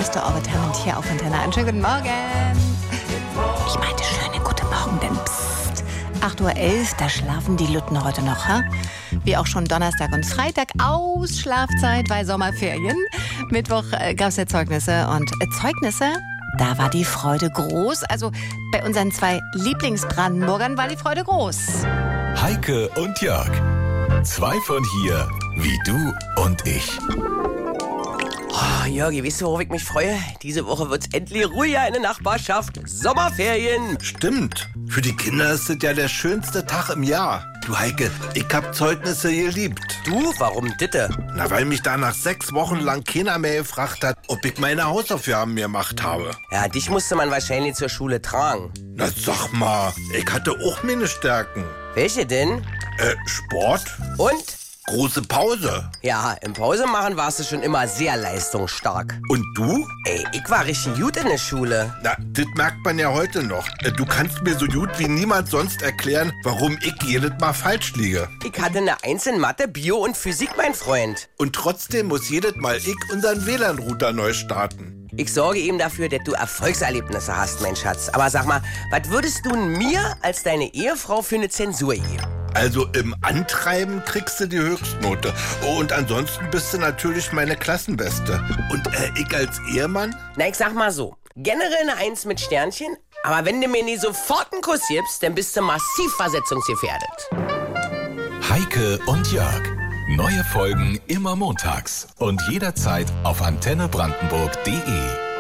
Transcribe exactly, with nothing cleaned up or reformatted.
Mister Overtalent hier auf Antenne. Einen schönen guten Morgen. Ich meinte schönen guten Morgen, denn psst. acht Uhr elf, da schlafen die Lütten heute noch, ha? Wie auch schon Donnerstag und Freitag Ausschlafzeit bei Sommerferien. Mittwoch äh, gab es ja Zeugnisse und äh, Zeugnisse, da war die Freude groß. Also bei unseren zwei Lieblingsbrandenburgern war die Freude groß. Heike und Jörg. Zwei von hier, wie du und ich. Oh, Jörgi, weißt du, worauf ich mich freue? Diese Woche wird's endlich ruhiger in der Nachbarschaft. Sommerferien. Stimmt. Für die Kinder ist das ja der schönste Tag im Jahr. Du Heike, ich hab Zeugnisse geliebt. Du, warum ditte? Na, weil mich da nach sechs Wochen lang keiner mehr gefragt hat, ob ich meine Hausaufgaben gemacht habe. Ja, dich musste man wahrscheinlich zur Schule tragen. Na, sag mal, ich hatte auch meine Stärken. Welche denn? Äh, Sport? Und? Große Pause. Ja, im Pause machen warst du schon immer sehr leistungsstark. Und du? Ey, ich war richtig gut in der Schule. Na, das merkt man ja heute noch. Du kannst mir so gut wie niemand sonst erklären, warum ich jedes Mal falsch liege. Ich hatte eine Eins in Mathe, Bio und Physik, mein Freund. Und trotzdem muss jedes Mal ich unseren W L A N-Router neu starten. Ich sorge eben dafür, dass du Erfolgserlebnisse hast, mein Schatz. Aber sag mal, was würdest du mir als deine Ehefrau für eine Zensur geben? Also im Antreiben kriegst du die Höchstnote. Und ansonsten bist du natürlich meine Klassenbeste. Und äh, ich als Ehemann? Na, ich sag mal so. Generell eine Eins mit Sternchen. Aber wenn du mir nie sofort einen Kuss gibst, dann bist du massiv versetzungsgefährdet. Heike und Jörg. Neue Folgen immer montags und jederzeit auf antenne brandenburg punkt de.